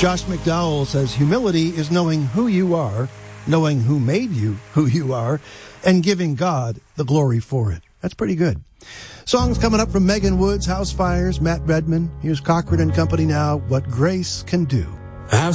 Josh McDowell says humility is knowing who you are, knowing who made you who you are, and giving God the glory for it. That's pretty good. Songs coming up from Megan Woods, House Fires, Matt Redman. Here's Cochran and Company now, What Grace Can Do.